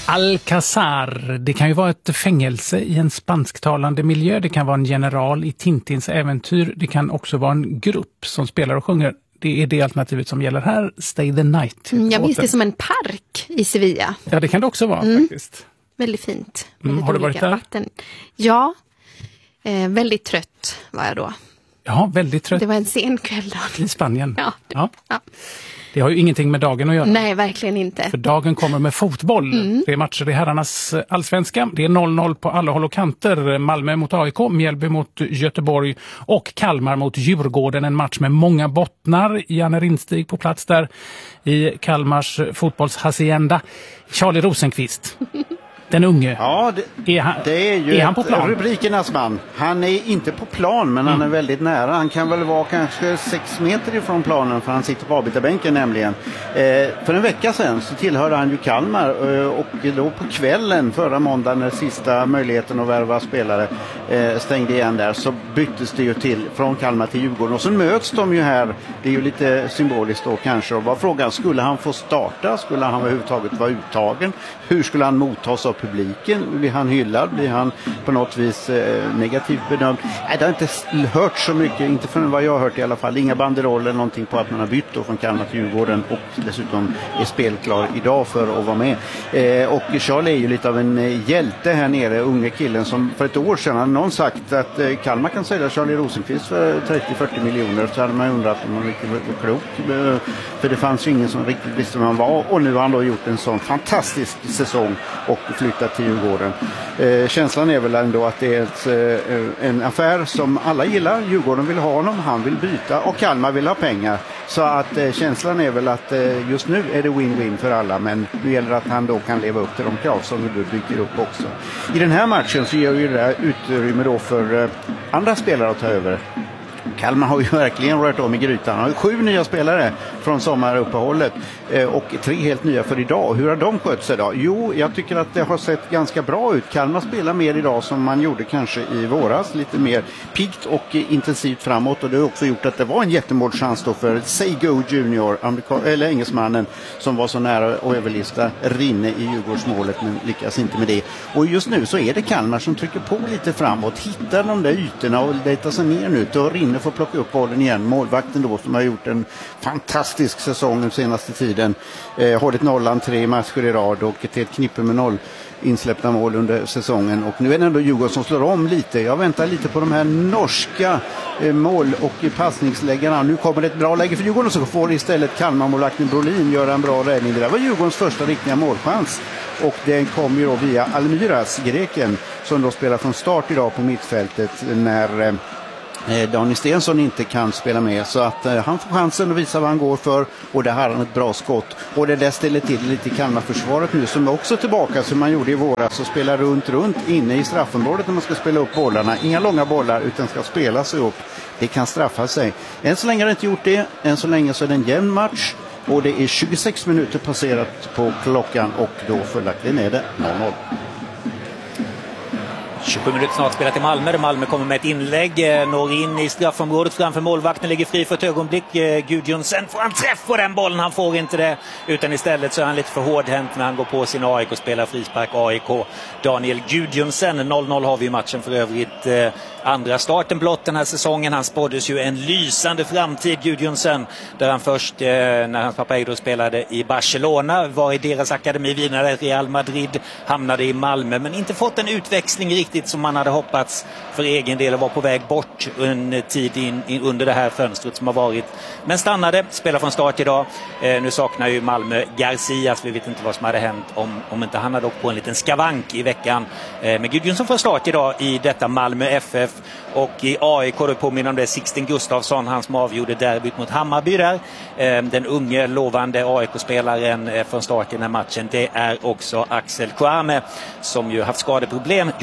Alcazar, det kan ju vara ett fängelse i en spansktalande miljö, det kan vara en general i Tintins äventyr, det kan också vara en grupp som spelar och sjunger. Det är det alternativet som gäller här, Stay the Night. Jag minns det som en park i Sevilla. Ja, det kan det också vara faktiskt. Väldigt fint. Har du varit där? Vatten. Ja, väldigt trött var jag då. Ja, väldigt trött. Det var en sen kväll då. I Spanien. Ja. Det har ju ingenting med dagen att göra. Nej, verkligen inte. För dagen kommer med fotboll. Det är matcher i herrarnas allsvenska. Det är 0-0 på alla håll och kanter. Malmö mot AIK, Mjällby mot Göteborg och Kalmar mot Djurgården. En match med många bottnar. Janne Rindstig på plats där i Kalmars fotbollshacienda. Charlie Rosenqvist. Den unge. Ja, det är ju han på plan? Rubrikernas man. Han är inte på plan, men han är väldigt nära. Han kan väl vara kanske 6 meter ifrån planen, för han sitter på avbytarbänken nämligen. För en vecka sedan så tillhörde han ju Kalmar, och då på kvällen förra måndagen, när sista möjligheten att värva spelare stängde igen där, så byttes det ju till från Kalmar till Djurgården. Och så möts de ju här. Det är ju lite symboliskt då kanske. Och var frågan, skulle han få starta? Skulle han överhuvudtaget vara uttagen? Hur skulle han mottas av publiken? Blir han hyllad? Blir han på något vis negativt bedömd? Nej, det har inte hört så mycket, inte från vad jag har hört i alla fall. Inga banderoller eller någonting på att man har bytt då från Kalmar till Djurgården, och dessutom är spelklar idag för att vara med. Och Charlie är ju lite av en hjälte här nere, unga killen som för ett år sedan hade någon sagt att Kalmar kan sälja Charlie Rosenqvist för 30-40 miljoner, så hade man undrat om man riktigt var klok. För det fanns ju ingen som riktigt visste vem han var, och nu har han då gjort en sån fantastisk säsong och flyttat till Djurgården. Känslan är väl ändå att det är en affär som alla gillar. Djurgården vill ha honom, han vill byta och Kalmar vill ha pengar. Så att känslan är väl att just nu är det win-win för alla, men nu gäller det att han då kan leva upp till de krav som du dyker upp också. I den här matchen så ger ju det här utrymme då för andra spelare att ta över. Kalmar har ju verkligen rört om i grytan. Han har 7 nya spelare från sommaruppehållet och 3 helt nya för idag. Hur har de skött sig då? Jo, jag tycker att det har sett ganska bra ut. Kalmar spelar mer idag som man gjorde kanske i våras. Lite mer piggt och intensivt framåt. Och det har också gjort att det var en jättemålchans då för Seigo Junior, eller engelsmannen, som var så nära att överlista Rinne i Djurgårdsmålet, men lyckas inte med det. Och just nu så är det Kalmar som trycker på lite framåt. Hittar de där ytorna och letar sig ner nu. Då Rinne får plocka upp bollen igen. Målvakten då, som har gjort en fantastisk säsong den senaste tiden. Hållit nollan 3 matcher i rad och ett knippe med 0 insläppta mål under säsongen. Och nu är det ändå Djurgården som slår om lite. Jag väntar lite på de här norska mål- och passningsläggarna. Nu kommer det ett bra läge för Djurgården, så får istället Kalmar-målvakten Brolin göra en bra räddning. Det där var Djurgårdens första riktiga målchans. Och den kom ju då via Almiras, greken, som då spelar från start idag på mittfältet när Daniel Stensson inte kan spela med, så att han får chansen att visa vad han går för, och där har han ett bra skott. Och det där ställer till lite i Kalmarförsvaret nu, som är också tillbaka som man gjorde i våras, och spelar runt inne i straffområdet när man ska spela upp bollarna. Inga långa bollar utan ska spela sig upp. Det kan straffa sig. Än så länge har det inte gjort det. Än så länge så är det en jämn match, och det är 26 minuter passerat på klockan, och då följaktligen är det 0-0. 27 minuter snart spelat i Malmö. Malmö kommer med ett inlägg, når in i straffområdet framför målvakten, ligger fri för ett ögonblick. Gudjonsen, får han träff på den bollen? Han får inte det, utan istället så är han lite för hårdhänt när han går på sin AIK och spelar frispark. AIK, Daniel Gudjonsen. 0-0 har vi i matchen för övrigt. Andra starten blott den här säsongen. Han spåddes ju en lysande framtid, Gudjonsen, där han först när hans pappa Edo spelade i Barcelona, var i deras akademi, vidare Real Madrid, hamnade i Malmö, men inte fått en utväxling riktigt som man hade hoppats för egen del, och var på väg bort en tid in under det här fönstret som har varit, men stannade, spelar från start idag. Nu saknar ju Malmö Garcias, vi vet inte vad som hade hänt om inte han hade åkt på en liten skavank i veckan. Men Gudjonsson får start idag i detta Malmö FF, och i AIK då påminner om det Sixten Gustafsson, han som avgjorde derbyt mot Hammarby där. Den unge lovande AIK-spelaren från start i den här matchen, det är också Axel Kouame, som ju haft skadeproblem. Gjorde också mål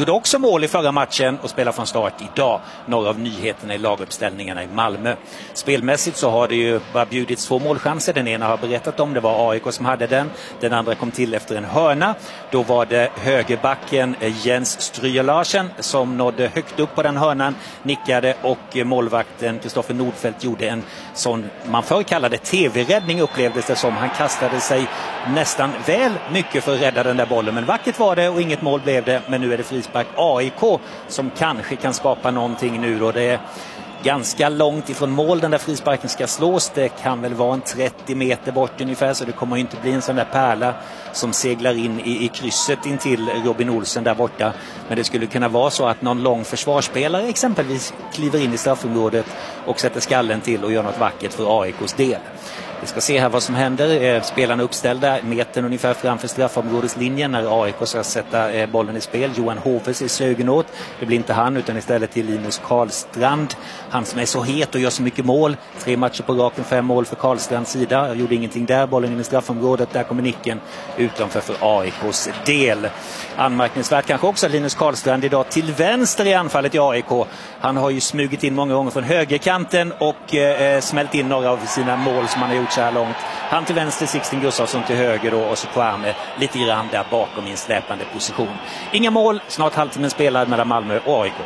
mål i förra matchen och spelar från start idag. Några av nyheterna i laguppställningarna i Malmö. Spelmässigt så har det ju bara bjudits 2 målchanser. Den ena har berättat om, det var AIK som hade den. Den andra kom till efter en hörna. Då var det högerbacken Jens Stryger Larsen som nådde högt upp på den hörnan, nickade, och målvakten Kristoffer Nordfeldt gjorde en sån man förr kallade tv-räddning, upplevdes det som. Han kastade sig nästan väl mycket för att rädda den där bollen, men vackert var det och inget mål blev det. Men nu är det frispark AIK som kanske kan skapa någonting nu, och det är ganska långt ifrån mål den där frisparken ska slås. Det kan väl vara en 30 meter bort ungefär, så det kommer inte bli en sån där pärla som seglar in i krysset in till Robin Olsen där borta. Men det skulle kunna vara så att någon lång försvarsspelare exempelvis kliver in i straffområdet och sätter skallen till och gör något vackert för AIKs del. Vi ska se här vad som händer. Spelarna uppställda metern ungefär framför straffområdeslinjen när AIK ska sätta bollen i spel. Johan Hoves i sögen åt. Det blir inte han utan istället till Linus Karlstrand. Han som är så het och gör så mycket mål. 3 matcher på raken, 5 mål för Karlstrands sida. Jag gjorde ingenting där. Bollen in i straffområdet. Där kommer nicken utanför för AIKs del. Anmärkningsvärt kanske också Linus Karlstrand idag till vänster i anfallet i AIK. Han har ju smugit in många gånger från högerkanten och smält in några av sina mål som han har gjort så här långt. Han till vänster, Sixten Gustafsson till höger då, och så Kwame lite grann där bakom i en släpande position. Inga mål, snart halvtimmen spelad mellan Malmö och AIK.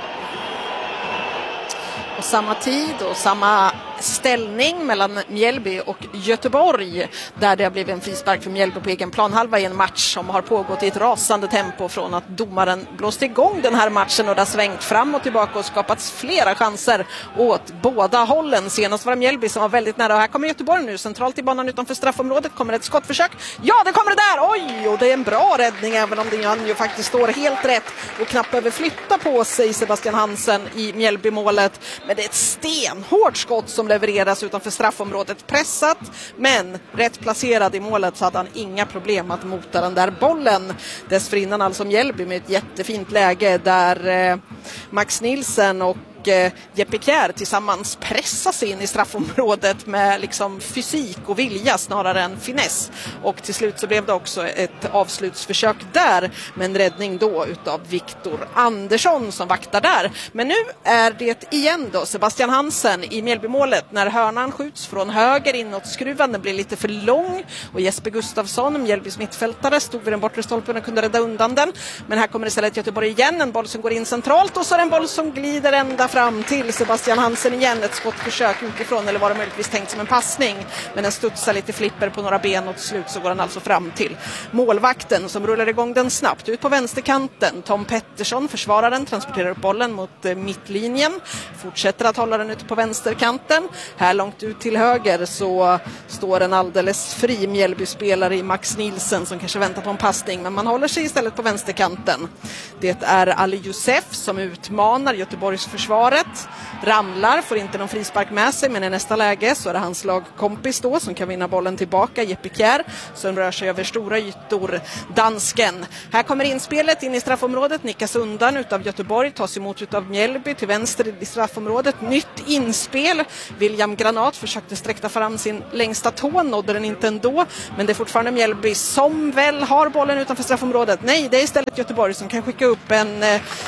Och samma tid och samma ställning mellan Mjällby och Göteborg, där det har blivit en frispark för Mjällby på egen planhalva i en match som har pågått i ett rasande tempo från att domaren blåste igång den här matchen, och det har svängt fram och tillbaka och skapats flera chanser åt båda hållen. Senast var det Mjällby som var väldigt nära, och här kommer Göteborg nu centralt i banan utanför straffområdet. Kommer ett skottförsök, ja det kommer det där, oj, och det är en bra räddning även om den ju faktiskt står helt rätt och knappt behöver flytta på sig, Sebastian Hansen i Mjällby-målet. Men det är ett stenhårt skott som levereras utanför straffområdet, pressat men rätt placerad i målet, så hade han inga problem att mota den där bollen. Dessförinnan alltså Mjällby med ett jättefint läge där Max Nilsen och Jeppe Kjær tillsammans pressas in i straffområdet med liksom fysik och vilja snarare än finess, och till slut så blev det också ett avslutsförsök där med en räddning då utav Viktor Andersson som vaktar där. Men nu är det igen då Sebastian Hansen i Mjällbymålet när hörnan skjuts från höger inåt skruven, den blir lite för lång och Jesper Gustafsson, Mjällbys mittfältare, stod vid den bortre stolpen och kunde rädda undan den. Men här kommer istället Göteborg igen, en boll som går in centralt och så är det en boll som glider ända fram till Sebastian Hansen igen. Ett skottförsök utifrån, eller var det möjligtvis tänkt som en passning, men den studsar lite flipper på några ben och till slut så går den alltså fram till målvakten som rullar igång den snabbt ut på vänsterkanten. Tom Pettersson, försvararen, transporterar upp bollen mot mittlinjen, fortsätter att hålla den ute på vänsterkanten. Här långt ut till höger så står en alldeles fri Mjällby-spelare i Max Nilsen som kanske väntar på en passning, men man håller sig istället på vänsterkanten. Det är Ali Youssef som utmanar Göteborgs försvaret, ramlar, får inte någon frispark med sig, men i nästa läge så är det hans lagkompis då som kan vinna bollen tillbaka, Jeppe Kjær, som rör sig över stora ytor, dansken. Här kommer inspelet in i straffområdet, nickas undan utav Göteborg, tas emot utav Mjällby till vänster i straffområdet, nytt inspel. William Granat försökte sträcka fram sin längsta tå, nådde den inte ändå, men det är fortfarande Mjällby som väl har bollen utanför straffområdet. Nej, det är istället Göteborg som kan skicka upp en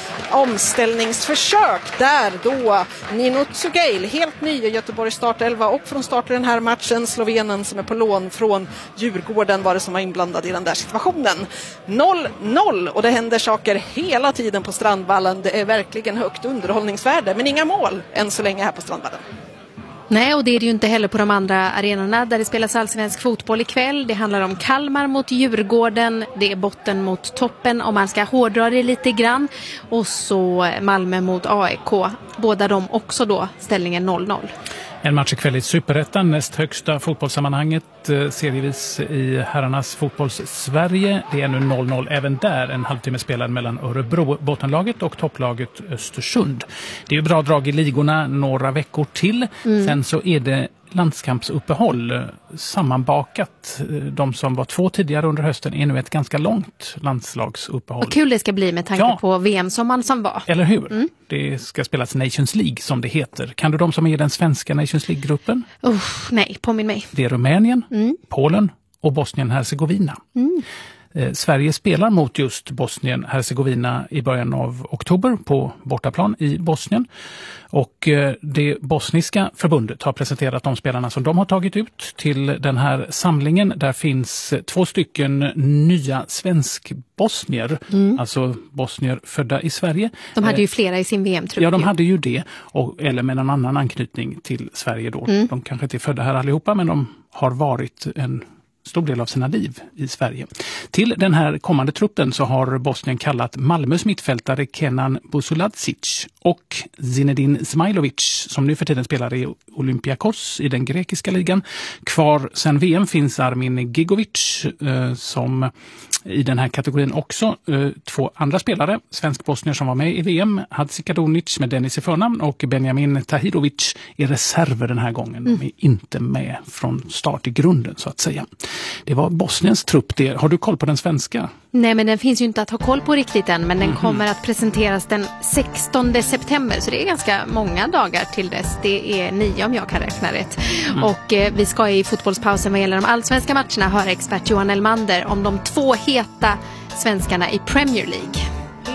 omställningsförsök där då Nino Tsugail, helt ny i Göteborgs startelva, och från start i den här matchen slovenen som är på lån från Djurgården var det som var inblandad i den där situationen. 0-0, och det händer saker hela tiden på Strandvallen. Det är verkligen högt underhållningsvärde, men inga mål än så länge här på Strandvallen. Nej, och det är det ju inte heller på de andra arenorna där det spelas allsvensk fotboll ikväll. Det handlar om Kalmar mot Djurgården, det är botten mot toppen om man ska hårdra det lite grann, och så Malmö mot AIK. Båda de också då ställningen 0-0. En match ikväll i Superettan, näst högsta fotbollssammanhanget serievis i herrarnas fotbolls-Sverige. Det är nu 0-0 även där, en halvtimme spelad mellan Örebro, bottenlaget, och topplaget Östersund. Det är ju bra drag i ligorna några veckor till. Sen så är det landskampsuppehåll sammanbakat. De som var 2 tidigare under hösten är nu ett ganska långt landslagsuppehåll. Vad kul det ska bli med tanke på VM-sommaren som var. Eller hur? Det ska spelas Nations League som det heter. Kan du de som är i den svenska Nations League-gruppen? Nej, påminn mig. Det är Rumänien, Polen och Bosnien-Hercegovina. Sverige spelar mot just Bosnien-Hercegovina i början av oktober på bortaplan i Bosnien. Och det bosniska förbundet har presenterat de spelarna som de har tagit ut till den här samlingen. Där finns 2 stycken nya svensk-bosnier, alltså bosnier födda i Sverige. De hade ju flera i sin VM-trupp. Ja, de hade ju det, eller med en annan anknytning till Sverige då. De kanske inte är födda här allihopa, men de har varit en stor del av sina liv i Sverige. Till den här kommande truppen så har Bosnien kallat Malmös mittfältare Kenan Busulacic och Zinedine Zmajlovic, som nu för tiden spelar i Olympiakos i den grekiska ligan. Kvar sen VM finns Armin Gigovic som i den här kategorin också 2 andra spelare, svensk-bosnier som var med i VM, Hadzikadunic med Dennis i förnamn och Benjamin Tahirovic i reserver den här gången. De är inte med från start i grunden så att säga. Det var Bosniens trupp det. Har du koll på den svenska? Nej, men den finns ju inte att ha koll på riktigt än, men den kommer att presenteras den 16 september, så det är ganska många dagar till dess. Det är 9 om jag kan räkna rätt. Och vi ska i fotbollspausen vad gäller de allsvenska matcherna höra expert Johan Elmander om de 2 heta svenskarna i Premier League.